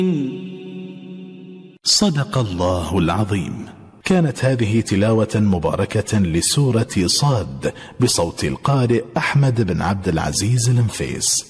صدق الله العظيم. كانت هذه تلاوة مباركة لسورة صاد بصوت القارئ أحمد بن عبد العزيز المفيس.